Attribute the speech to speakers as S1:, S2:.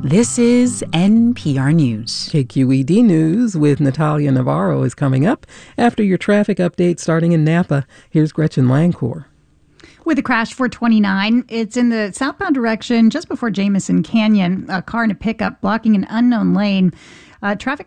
S1: This is NPR News.
S2: KQED News with Natalia Navarro is coming up after your traffic update starting in Napa. Here's Gretchen Langcourt.
S3: With a crash 429, it's in the southbound direction just before Jamison Canyon. A car and a pickup blocking an unknown lane. Traffic